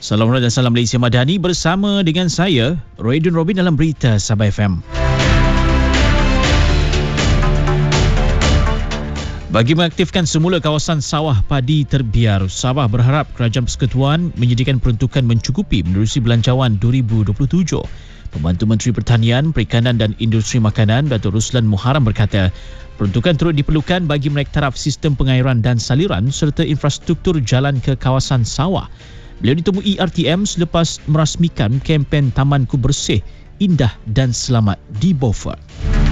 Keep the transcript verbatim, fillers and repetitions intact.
Salam dan salam Malaysia Madani bersama dengan saya, Roydon Robin dalam Berita Sabah F M. Bagi mengaktifkan semula kawasan sawah padi terbiar, Sabah berharap Kerajaan Persekutuan menyediakan peruntukan mencukupi menerusi belanjawan dua ribu dua puluh tujuh. Pembantu Menteri Pertanian, Perikanan dan Industri Makanan, Datuk Ruslan Muharram berkata, peruntukan turut diperlukan bagi menaik taraf sistem pengairan dan saliran serta infrastruktur jalan ke kawasan sawah. Beliau ditemui E R T M selepas merasmikan kempen Tamanku Bersih, Indah dan Selamat di Beaufort.